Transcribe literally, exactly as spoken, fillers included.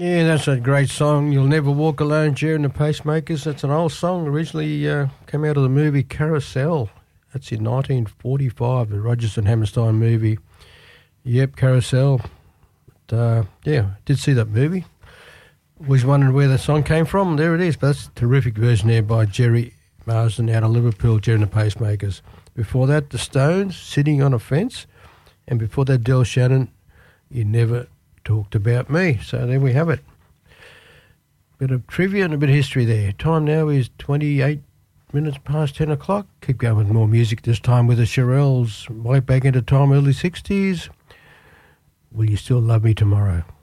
Yeah, that's a great song. You'll Never Walk Alone, Jerry and the Pacemakers. That's an old song. Originally uh, came out of the movie Carousel. That's in nineteen forty-five, the Rodgers and Hammerstein movie. Yep, Carousel. But, uh, yeah, did see that movie. Was wondering where the song came from. There it is. But that's a terrific version there by Jerry Marsden out of Liverpool, Jerry and the Pacemakers. Before that, The Stones, Sitting on a Fence. And before that, Del Shannon, You Never Talked About Me. So there we have it. Bit of trivia and a bit of history there. Time now is twenty-eight minutes past ten o'clock. Keep going with more music, this time with the Shirelles. Right back into time, early sixties. Will You Still Love Me Tomorrow?